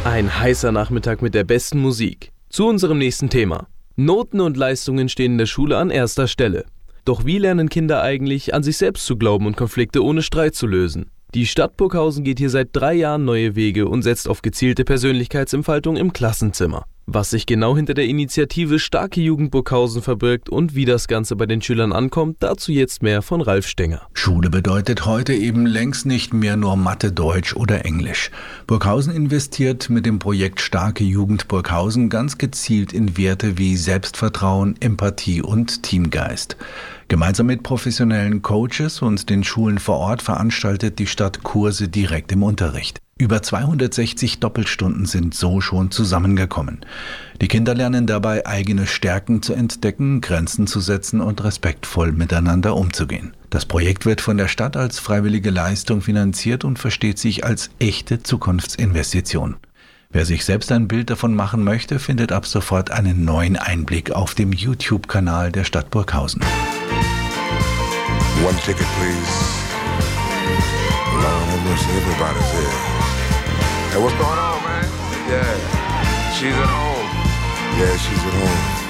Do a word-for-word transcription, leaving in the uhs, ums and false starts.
Ein heißer Nachmittag mit der besten Musik. Zu unserem nächsten Thema. Noten und Leistungen stehen in der Schule an erster Stelle. Doch wie lernen Kinder eigentlich, an sich selbst zu glauben und Konflikte ohne Streit zu lösen? Die Stadt Burghausen geht hier seit drei Jahren neue Wege und setzt auf gezielte Persönlichkeitsentfaltung im Klassenzimmer. Was sich genau hinter der Initiative Starke Jugend Burghausen verbirgt und wie das Ganze bei den Schülern ankommt, dazu jetzt mehr von Ralf Stenger. Schule bedeutet heute eben längst nicht mehr nur Mathe, Deutsch oder Englisch. Burghausen investiert mit dem Projekt Starke Jugend Burghausen ganz gezielt in Werte wie Selbstvertrauen, Empathie und Teamgeist. Gemeinsam mit professionellen Coaches und den Schulen vor Ort veranstaltet die Stadt Kurse direkt im Unterricht. Über zweihundertsechzig Doppelstunden sind so schon zusammengekommen. Die Kinder lernen dabei, eigene Stärken zu entdecken, Grenzen zu setzen und respektvoll miteinander umzugehen. Das Projekt wird von der Stadt als freiwillige Leistung finanziert und versteht sich als echte Zukunftsinvestition. Wer sich selbst ein Bild davon machen möchte, findet ab sofort einen neuen Einblick auf dem YouTube-Kanal der Stadt Burghausen. One ticket, please. Lord have mercy, everybody's here. Hey, what's going on, man? Yeah, she's at home. Yeah, she's at home.